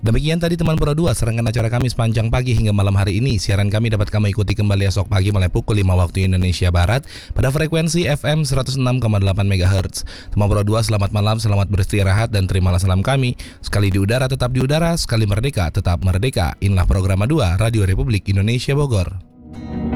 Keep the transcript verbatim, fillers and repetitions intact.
Demikian tadi teman Pro dua, serangkaian acara kami sepanjang pagi hingga malam hari ini. Siaran kami dapat kamu ikuti kembali esok pagi mulai pukul lima waktu Indonesia Barat pada frekuensi F M seratus enam koma delapan megahertz. Teman Pro dua, selamat malam, selamat beristirahat dan terimalah salam kami. Sekali di udara tetap di udara, sekali merdeka tetap merdeka. Inilah program dua Radio Republik Indonesia Bogor.